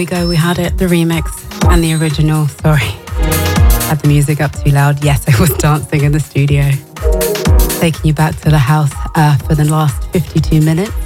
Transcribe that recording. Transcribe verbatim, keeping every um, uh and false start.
we go. We had it, the remix and the original. Sorry, had the music up too loud. Yes, I was dancing in the studio. Taking you back to the house uh, for the last fifty-two minutes.